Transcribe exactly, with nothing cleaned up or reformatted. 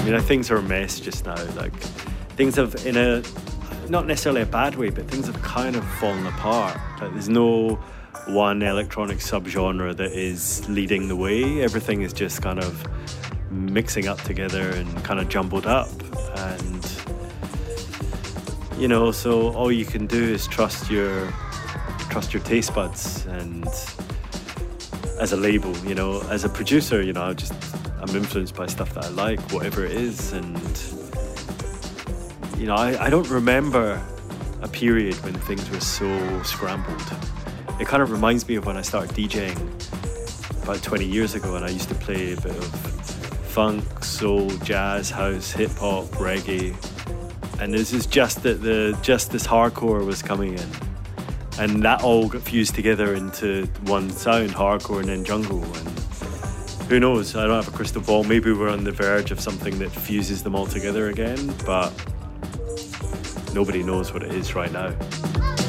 mean, things are a mess just now. Like, things have, in a, not necessarily a bad way, but things have kind of fallen apart. Like, there's no one electronic subgenre that is leading the way. Everything is just kind of mixing up together and kind of jumbled up. And, you know, so all you can do is trust your, trust your taste buds. And as a label, you know, as a producer, you know, I just, I'm influenced by stuff that I like, whatever it is. And, you know, I, I don't remember a period when things were so scrambled. It kind of reminds me of when I started DJing about twenty years ago, and I used to play a bit of funk, soul, jazz, house, hip hop, reggae. And this is just that the just this hardcore was coming in. And that all got fused together into one sound, hardcore and then jungle. And who knows? I don't have a crystal ball. Maybe we're on the verge of something that fuses them all together again, but nobody knows what it is right now.